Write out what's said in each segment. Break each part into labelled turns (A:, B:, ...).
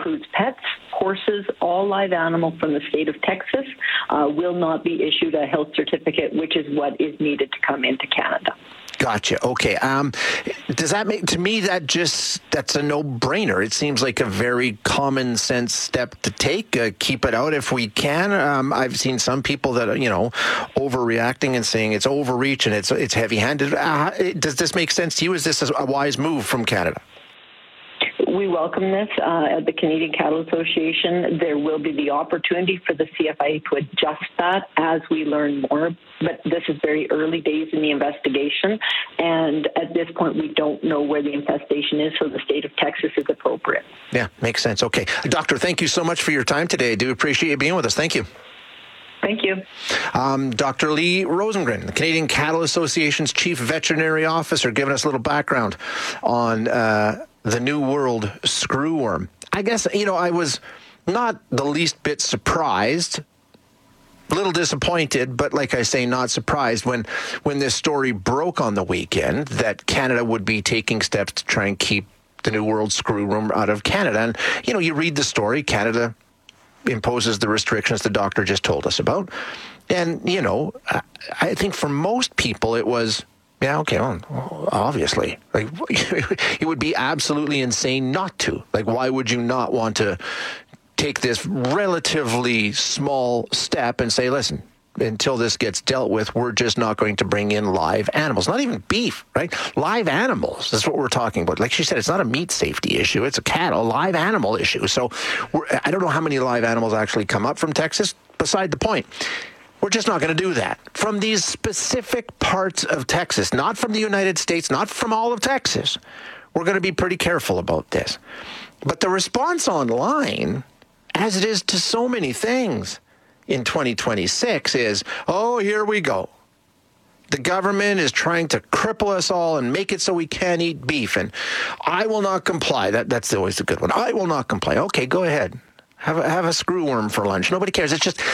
A: includes pets, horses, all live animal from the state of Texas, will not be issued a health certificate, which is what is needed to come into Canada.
B: Gotcha. Okay. Does that make, to me, that's a no-brainer. It seems like a very common sense step to take. Keep it out if we can. I've seen some people that are, overreacting and saying it's overreach and it's heavy-handed. Does this make sense to you? Is this a wise move from Canada?
A: We welcome this at the Canadian Cattle Association. There will be the opportunity for the CFIA to adjust that as we learn more. But this is very early days in the investigation. And at this point, we don't know where the infestation is, so the state of Texas is appropriate. Yeah, makes sense. Okay. Doctor, thank you so much for your time today. I do appreciate you being with us. Thank you. Thank you. Dr. Lee Rosengren, the Canadian Cattle Association's Chief Veterinary Officer, giving us a little background on the New World screwworm. I guess, I was not the least bit surprised, a little disappointed, but like I say, not surprised when this story broke on the weekend that Canada would be taking steps to try and keep the New World screwworm out of Canada. And, you read the story, Canada imposes the restrictions the doctor just told us about. And, I think for most people it was, yeah, okay, well, obviously. Like, it would be absolutely insane not to. Like, why would you not want to take this relatively small step and say, listen, until this gets dealt with, we're just not going to bring in live animals. Not even beef, right? Live animals. That's what we're talking about. Like she said, it's not a meat safety issue. It's a live animal issue. So I don't know how many live animals actually come up from Texas. Beside the point. We're just not going to do that. From these specific parts of Texas, not from the United States, not from all of Texas. We're going to be pretty careful about this. But the response online, as it is to so many things in 2026, is, oh, here we go. The government is trying to cripple us all and make it so we can't eat beef. And I will not comply. That's always a good one. I will not comply. Okay, go ahead. Have a screwworm for lunch. Nobody cares. It's just,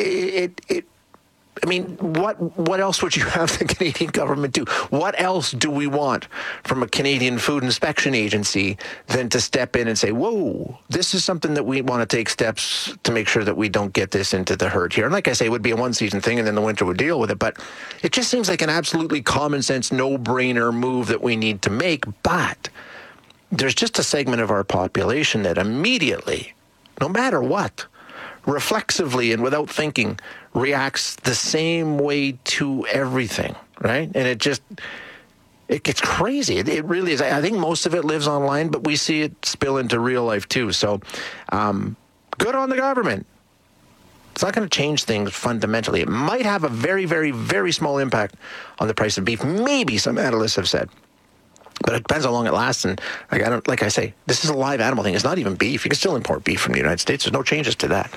A: what else would you have the Canadian government do? What else do we want from a Canadian Food Inspection Agency than to step in and say, whoa, this is something that we want to take steps to make sure that we don't get this into the herd here. And like I say, it would be a one-season thing, and then the winter would deal with it. But it just seems like an absolutely common-sense, no-brainer move that we need to make. But there's just a segment of our population that immediately, no matter what, reflexively and without thinking, reacts the same way to everything, right? And it gets crazy. It really is. I think most of it lives online, but we see it spill into real life too. So good on the government. It's not going to change things fundamentally. It might have a very, very, very small impact on the price of beef. Maybe some analysts have said. But it depends how long it lasts. And like I say, this is a live animal thing. It's not even beef. You can still import beef from the United States. There's no changes to that.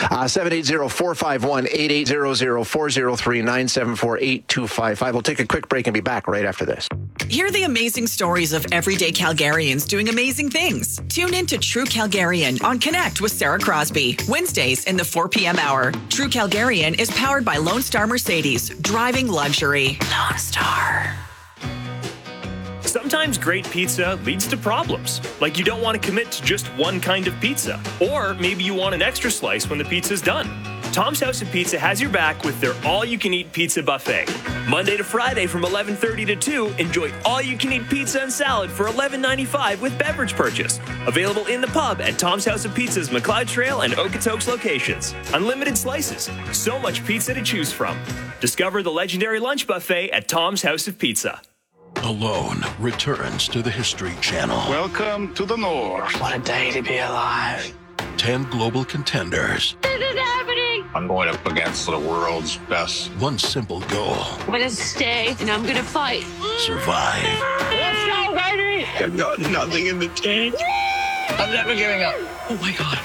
A: 780-451-8800, 403-974-8255. We'll take a quick break and be back right after this.
C: Hear the amazing stories of everyday Calgarians doing amazing things. Tune in to True Calgarian on Connect with Sarah Crosby. Wednesdays in the 4 p.m. hour. True Calgarian is powered by Lone Star Mercedes. Driving luxury. Lone Star.
D: Sometimes great pizza leads to problems, like you don't want to commit to just one kind of pizza, or maybe you want an extra slice when the pizza's done. Tom's House of Pizza has your back with their all-you-can-eat pizza buffet. Monday to Friday from 11:30 to 2, enjoy all-you-can-eat pizza and salad for $11.95 with beverage purchase. Available in the pub at Tom's House of Pizza's McLeod Trail and Okotoks locations. Unlimited slices, so much pizza to choose from. Discover the legendary lunch buffet at Tom's House of Pizza.
E: Alone returns to the History Channel.
F: Welcome to the North.
G: What a day to be alive.
E: 10 global contenders.
H: This is happening.
F: I'm going up against the world's best.
E: One simple goal.
H: I'm going to stay and I'm going to fight.
E: Survive.
H: Let's go, baby.
F: I've got nothing in the tank.
G: I'm never giving up.
E: Oh my God.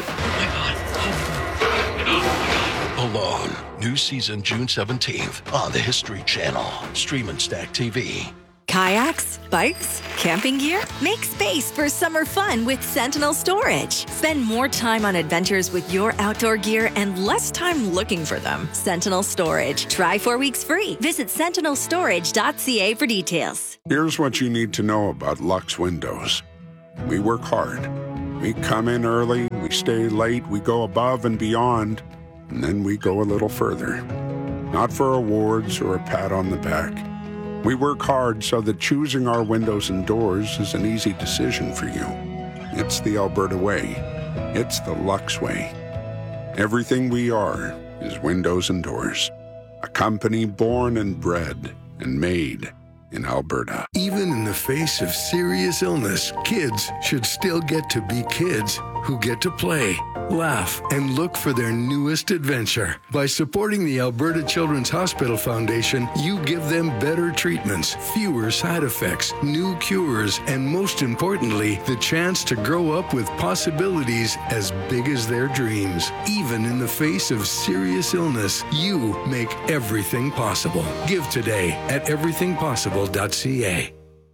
E: Alone. New season June 17th on the History Channel. Stream and Stack TV.
I: Kayaks, bikes, camping gear? Make space for summer fun with Sentinel Storage. Spend more time on adventures with your outdoor gear and less time looking for them. Sentinel Storage. Try 4 weeks free. Visit sentinelstorage.ca for details.
J: Here's what you need to know about Lux Windows. We work hard. We come in early, we stay late, we go above and beyond, and then we go a little further. Not for awards or a pat on the back. We work hard so that choosing our windows and doors is an easy decision for you. It's the Alberta way. It's the Lux way. Everything we are is windows and doors. A company born and bred and made in Alberta.
K: Even in the face of serious illness, kids should still get to be kids who get to play, laugh, and look for their newest adventure. By supporting the Alberta Children's Hospital Foundation, you give them better treatments, fewer side effects, new cures, and most importantly, the chance to grow up with possibilities as big as their dreams. Even in the face of serious illness, you make everything possible. Give today at everythingpossible.ca.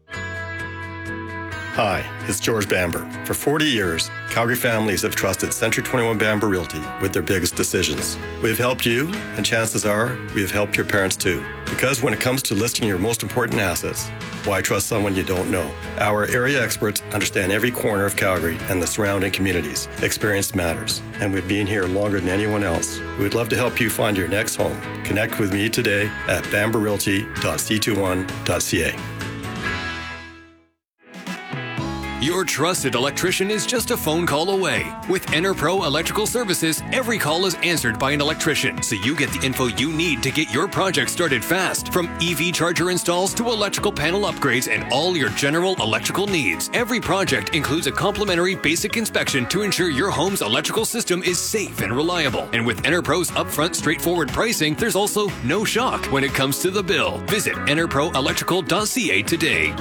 L: Hi, it's George Bamber. For 40 years, Calgary families have trusted Century 21 Bamber Realty with their biggest decisions. We have helped you, and chances are we have helped your parents too. Because when it comes to listing your most important assets, why trust someone you don't know? Our area experts understand every corner of Calgary and the surrounding communities. Experience matters, and we've been here longer than anyone else. We would love to help you find your next home. Connect with me today at bamberrealty.c21.ca.
M: Your trusted electrician is just a phone call away. With EnerPro Electrical Services, every call is answered by an electrician, so you get the info you need to get your project started fast. From EV charger installs to electrical panel upgrades and all your general electrical needs. Every project includes a complimentary basic inspection to ensure your home's electrical system is safe and reliable. And with EnerPro's upfront, straightforward pricing, there's also no shock when it comes to the bill. Visit enerproelectrical.ca today.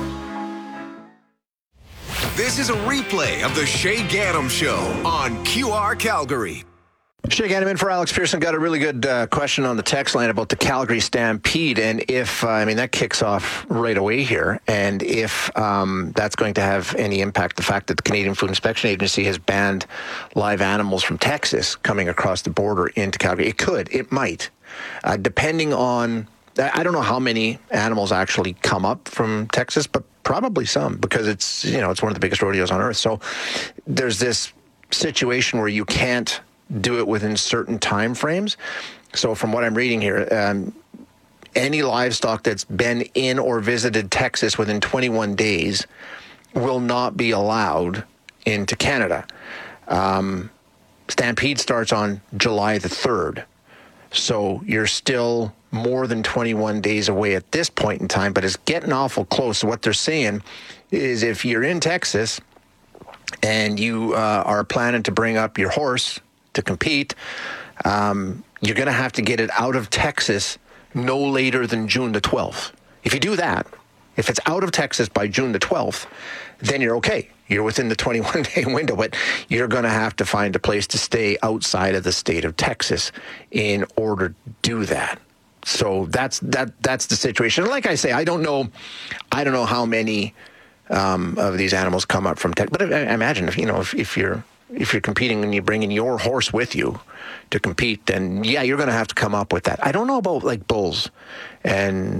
N: This is a replay of the Shay Gaddam Show on QR Calgary.
B: Shay Gaddam in for Alex Pearson. Got a really good question on the text line about the Calgary Stampede, and if that kicks off right away here, and if that's going to have any impact, the fact that the Canadian Food Inspection Agency has banned live animals from Texas coming across the border into Calgary. It might, depending on. I don't know how many animals actually come up from Texas, but probably some, because it's one of the biggest rodeos on earth. So there's this situation where you can't do it within certain time frames. So from what I'm reading here, any livestock that's been in or visited Texas within 21 days will not be allowed into Canada. Stampede starts on July the 3rd. So you're still more than 21 days away at this point in time, but it's getting awful close. So what they're saying is if you're in Texas and you are planning to bring up your horse to compete, you're going to have to get it out of Texas no later than June the 12th. If you do that, if it's out of Texas by June the 12th, then you're okay. You're within the 21-day window, but you're going to have to find a place to stay outside of the state of Texas in order to do that. So that's the situation. Like I say, I don't know how many of these animals come up from Texas. But I imagine if you're competing and you bring in your horse with you to compete, then yeah, you're going to have to come up with that. I don't know about like bulls and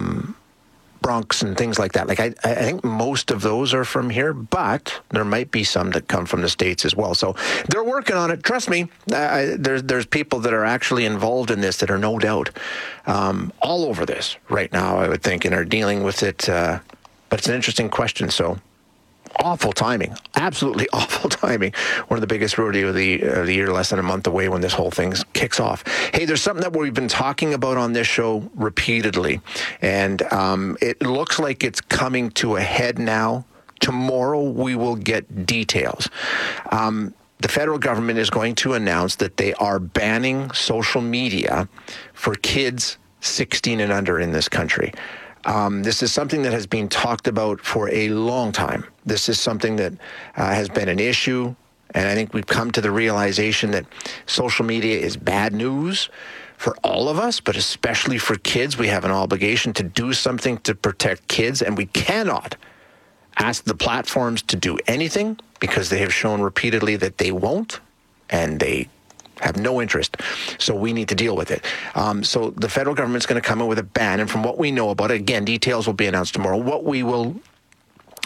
B: broncs and things like that. Like I think most of those are from here, but there might be some that come from the States as well. So they're working on it. Trust me, there's people that are actually involved in this that are no doubt all over this right now, I would think, and are dealing with it. But it's an interesting question. So awful timing, absolutely awful timing. One of the biggest rodeo of the year, less than a month away when this whole thing kicks off. Hey, there's something that we've been talking about on this show repeatedly, and it looks like it's coming to a head now. Tomorrow we will get details. The federal government is going to announce that they are banning social media for kids 16 and under in this country. This is something that has been talked about for a long time. This is something that has been an issue, and I think we've come to the realization that social media is bad news for all of us, but especially for kids. We have an obligation to do something to protect kids, and we cannot ask the platforms to do anything because they have shown repeatedly that they won't, and they have no interest. So we need to deal with it. So the federal government's going to come in with a ban. And from what we know about it, again, details will be announced tomorrow. What we will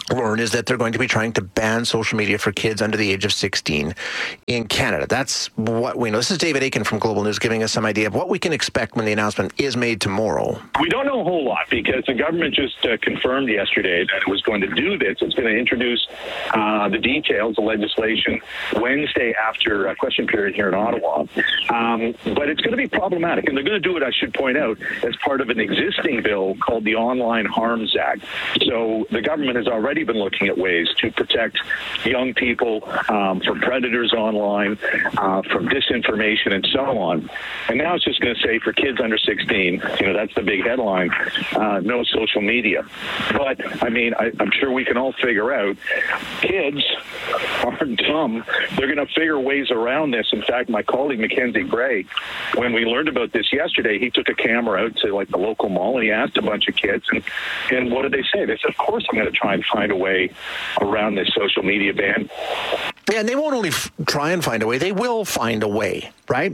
B: Lauren, is that they're going to be trying to ban social media for kids under the age of 16 in Canada. That's what we know. This is David Aiken from Global News giving us some idea of what we can expect when the announcement is made tomorrow.
O: We don't know a whole lot because the government just confirmed yesterday that it was going to do this. It's going to introduce the details, the legislation, Wednesday after a question period here in Ottawa. But it's going to be problematic. And they're going to do it, I should point out, as part of an existing bill called the Online Harms Act. So the government has already been looking at ways to protect young people from predators online, from disinformation and so on. And now it's just going to say for kids under 16, that's the big headline, no social media. But, I mean, I'm sure we can all figure out kids aren't dumb. They're going to figure ways around this. In fact, my colleague Mackenzie Gray, when we learned about this yesterday, he took a camera out to the local mall and he asked a bunch of kids, and what did they say? They said, of course I'm going to try and find a way around this social media ban.
B: Yeah, and they won't only try and find a way, they will find a way, right?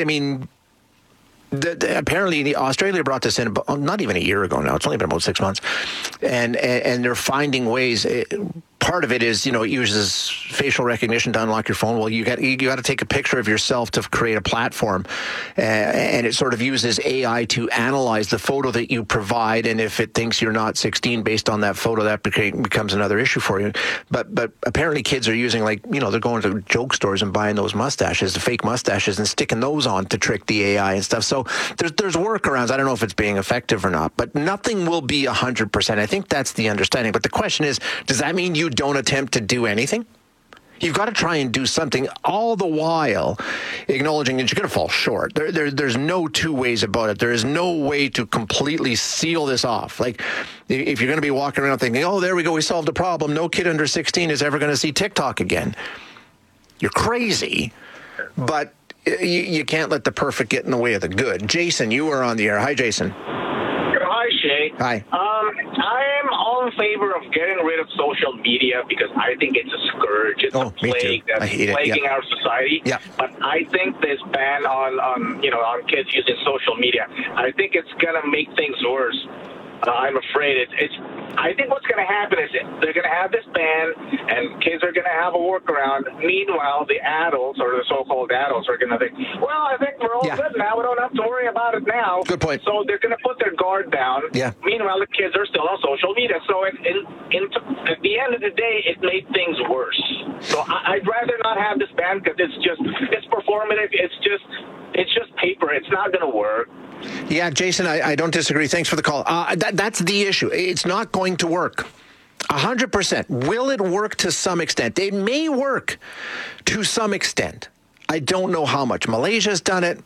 B: Apparently, Australia brought this in not even a year ago now. It's only been about 6 months. And they're finding ways. Part of it is, it uses facial recognition to unlock your phone. Well, you got to take a picture of yourself to create a platform. And it sort of uses AI to analyze the photo that you provide. And if it thinks you're not 16 based on that photo, that becomes another issue for you. But apparently kids are using, they're going to joke stores and buying those mustaches, the fake mustaches, and sticking those on to trick the AI and stuff. So there's workarounds. I don't know if it's being effective or not, but nothing will be 100%. I think that's the understanding. But the question is, does that mean you don't attempt to do anything? You've got to try and do something, all the while acknowledging that you're going to fall short. There's no two ways about it. There is no way to completely seal this off. Like, if you're going to be walking around thinking, oh, there we go, we solved a problem, no kid under 16 is ever going to see TikTok again, you're crazy. But you can't let the perfect get in the way of the good. Jason, you are on the air. Hi, Jason.
P: Hi, Shay.
B: Hi.
P: I am all in favor of getting rid of social media because I think it's a scourge. It's a plague that's plaguing our society.
B: Yeah.
P: But I think this ban on kids using social media, I think it's going to make things worse. I'm afraid I think what's going to happen is they're going to have this ban and kids are going to have a workaround. Meanwhile, the adults or the so-called adults are going to think, well, I think we're all good now. We don't have to worry about it now.
B: Good point.
P: So they're going to put their guard down.
B: Yeah.
P: Meanwhile, the kids are still on social media. So at the end of the day, it made things worse. So I'd rather not have this ban because it's performative. It's just paper. It's not going to work.
B: Yeah, Jason, I don't disagree. Thanks for the call. That's the issue. It's not going to work. 100%. Will it work to some extent? It may work to some extent. I don't know how much. Malaysia's done it.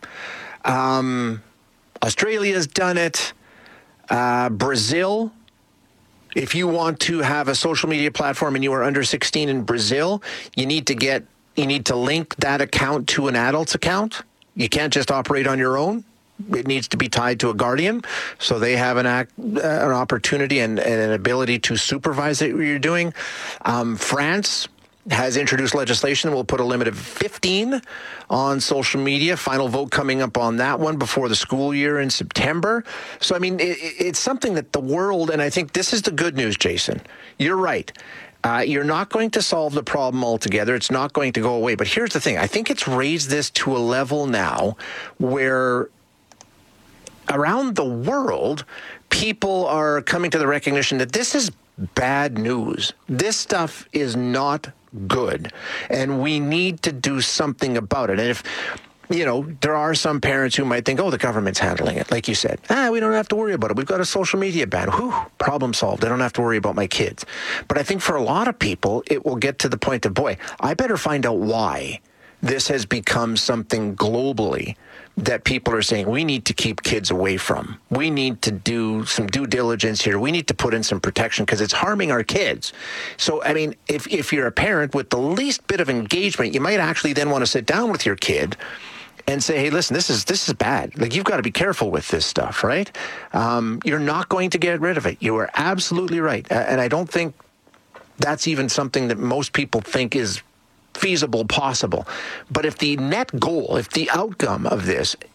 B: Australia's done it. Brazil. If you want to have a social media platform and you are under 16 in Brazil, you need to link that account to an adult's account. You can't just operate on your own. It needs to be tied to a guardian, so they have an opportunity and an ability to supervise what you're doing. France has introduced legislation that will put a limit of 15 on social media. Final vote coming up on that one before the school year in September. So, I mean, it's something that the world, and I think this is the good news, Jason. You're right. You're not going to solve the problem altogether. It's not going to go away. But here's the thing. I think it's raised this to a level now where around the world, people are coming to the recognition that this is bad news. This stuff is not good, and we need to do something about it. And if, there are some parents who might think, oh, the government's handling it. Like you said, we don't have to worry about it. We've got a social media ban. Whew, problem solved. I don't have to worry about my kids. But I think for a lot of people, it will get to the point of, boy, I better find out why this has become something globally that people are saying we need to keep kids away from. We need to do some due diligence here. We need to put in some protection because it's harming our kids. So, I mean, if you're a parent with the least bit of engagement, you might actually then want to sit down with your kid and say, hey, listen, this is bad. Like, you've got to be careful with this stuff, right? You're not going to get rid of it. You are absolutely right. And I don't think that's even something that most people think is feasible, possible. But if the net goal, if the outcome of this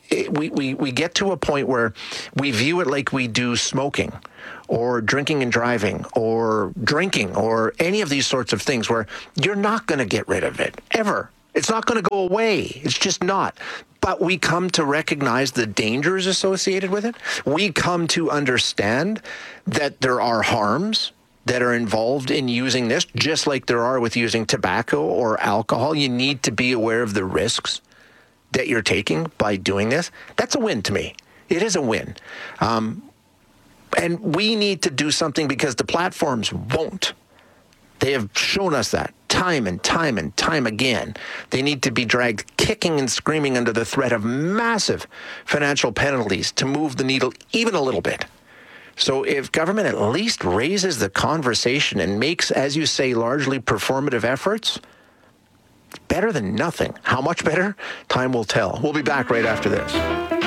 B: we get to a point where we view it like we do smoking or drinking and driving or drinking or any of these sorts of things where you're not going to get rid of it ever. It's not going to go away. It's just not. But we come to recognize the dangers associated with it. We come to understand that there are harms that are involved in using this, just like there are with using tobacco or alcohol. You need to be aware of the risks that you're taking by doing this. That's a win to me. It is a win. And we need to do something because the platforms won't. They have shown us that time and time and time again. They need to be dragged kicking and screaming under the threat of massive financial penalties to move the needle even a little bit. So if government at least raises the conversation and makes, as you say, largely performative efforts, better than nothing. How much better? Time will tell. We'll be back right after this.